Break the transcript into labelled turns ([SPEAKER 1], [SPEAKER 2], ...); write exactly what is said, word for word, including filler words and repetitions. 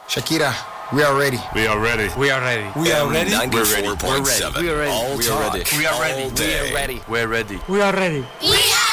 [SPEAKER 1] Shakira, we are ready.
[SPEAKER 2] We are ready.
[SPEAKER 3] We are ready.
[SPEAKER 4] We are ready.
[SPEAKER 5] ninety-four point seven.
[SPEAKER 3] We are ready.
[SPEAKER 5] All
[SPEAKER 3] We are ready.
[SPEAKER 5] talk.
[SPEAKER 3] We are
[SPEAKER 5] all
[SPEAKER 3] ready.
[SPEAKER 5] day.
[SPEAKER 3] We are ready.
[SPEAKER 4] We're ready.
[SPEAKER 3] We are ready.
[SPEAKER 6] We are